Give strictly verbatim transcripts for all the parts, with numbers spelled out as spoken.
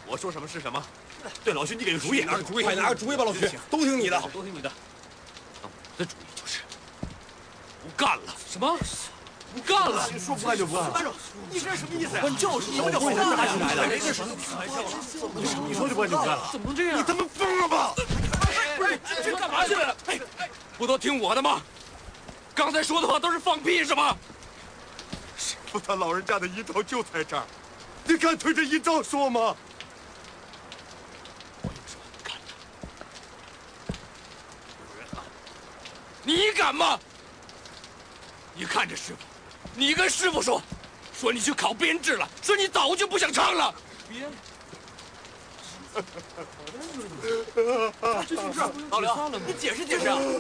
我说什么是什么。对，老徐，你给个主意， 拿个主意，快拿个主意吧，老徐，都听你的， 都听你的。我的主意就是不干了。什么？不干了？ 说不干就不干了。 班长，你这是什么意思呀？ 就是什么叫不干打起来的？ 这什么玩笑啊？ 你说就不干就不干了？ 怎么能这样？ 你他妈疯了吧？ 不是，这干嘛去了？哎，不都听我的吗？刚才说的话都是放屁是吧？ 师傅他老人家的遗照就在这儿，你敢对着遗照说吗？ 我也说敢的。有人喊，你敢吗？你看着师傅，你跟师傅说，说你去考编制了，说你早就不想唱了。别。这是事，老刘，你解释解释啊！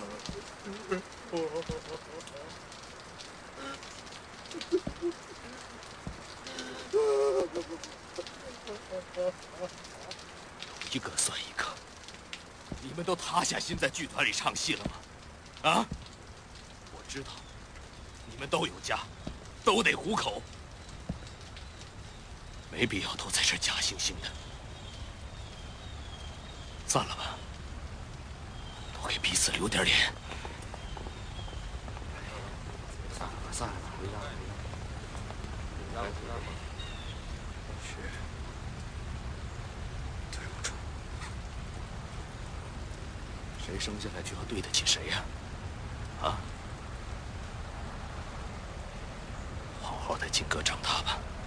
一个算一个，你们都塌下心在剧团里唱戏了吗？啊！我知道，你们都有家，都得糊口，没必要都在这假惺惺的。散了吧，都给彼此留点脸。 散了吧，散了吧，回家，回家，回家，回家吧。 是，对不住。谁生下来就要对得起谁呀？啊？好好的金哥长大吧。